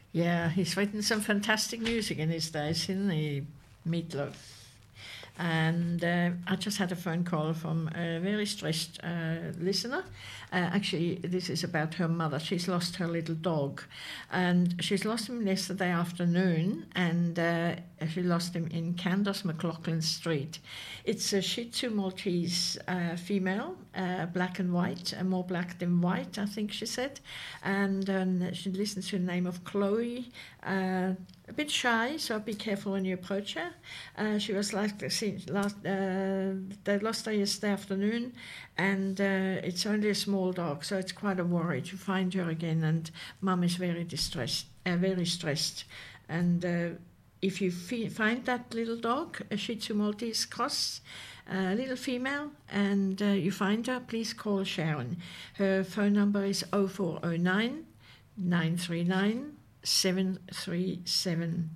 Yeah, he's written some fantastic music in his days, isn't he? Meatloaf. And I just had a phone call from a very stressed listener. Actually, this is about her mother. She's lost her little dog, and she's lost him yesterday afternoon, and she lost him in Candace McLaughlin Street. It's a Shih Tzu Maltese female, black and white, more black than white, I think she said. And she listens to the name of Chloe. A bit shy, so be careful when you approach her. She was like they lost her yesterday afternoon, and it's only a small dog, so it's quite a worry to find her again. And Mum is very distressed, very stressed. And if you find that little dog, a Shih Tzu Maltese cross, little female, and you find her, please call Sharon. Her phone number is 0409 939 737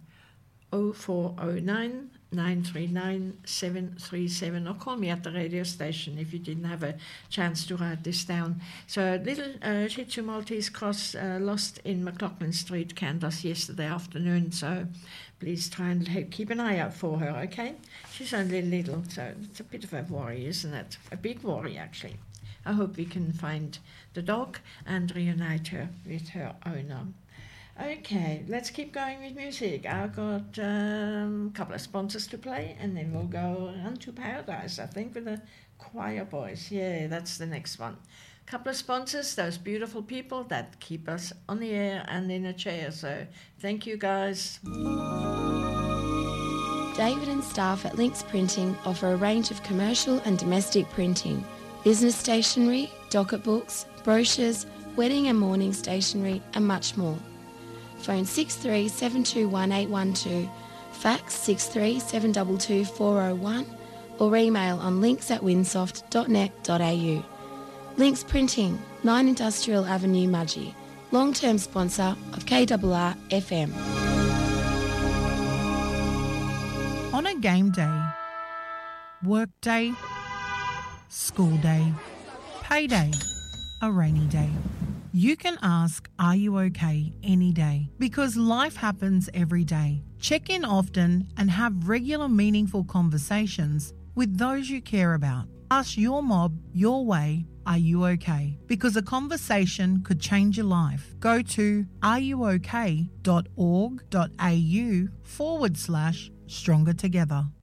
0409 939 737, or call me at the radio station if you didn't have a chance to write this down. So little Shih Tzu Maltese cross lost in McLaughlin Street, Candace, yesterday afternoon, so please try and keep an eye out for her, okay? She's only little, so it's a bit of a worry, isn't it? A big worry, actually. I hope we can find the dog and reunite her with her owner. Okay, let's keep going with music. I've got a couple of sponsors to play, and then we'll go on to Paradise, I think, with the Choir Boys. Yeah, that's the next one. Couple of sponsors, those beautiful people that keep us on the air and in a chair. So thank you, guys. David and staff at Links Printing offer a range of commercial and domestic printing, business stationery, docket books, brochures, wedding and mourning stationery, and much more. Phone 63721812, fax 63722401, or email on links@winsoft.net.au. Links Printing, 9 Industrial Avenue, Mudgee. Long-term sponsor of KRR FM. On a game day, work day, school day, payday, a rainy day, you can ask, are you okay, any day? Because life happens every day. Check in often and have regular meaningful conversations with those you care about. Ask your mob your way, are you okay? Because a conversation could change your life. Go to areyouok.org.au/Stronger Together.